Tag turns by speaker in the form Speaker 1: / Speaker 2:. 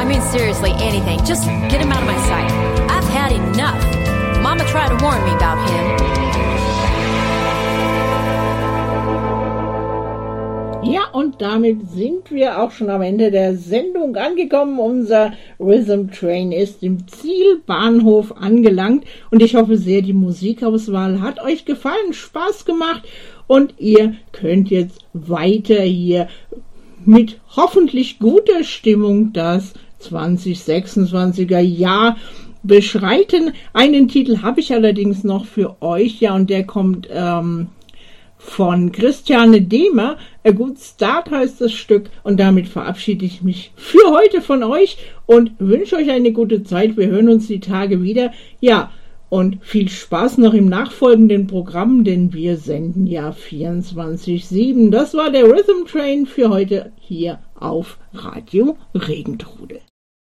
Speaker 1: mean, seriously, anything. Just get him out of my sight. I've had enough. Mama tried to warn me about him.
Speaker 2: Ja, und damit sind wir auch schon am Ende der Sendung angekommen. Unser Rhythm Train ist im Zielbahnhof angelangt und ich hoffe sehr, die Musikauswahl hat euch gefallen, Spaß gemacht und ihr könnt jetzt weiter hier mit hoffentlich guter Stimmung das 2026er Jahr beschreiten. Einen Titel habe ich allerdings noch für euch, ja, und der kommt von Christiane Dehmer. A Good Start heißt das Stück und damit verabschiede ich mich für heute von euch und wünsche euch eine gute Zeit. Wir hören uns die Tage wieder. Ja, und viel Spaß noch im nachfolgenden Programm, denn wir senden ja 24/7. Das war der Rhythm Train für heute hier auf Radio Regentrude.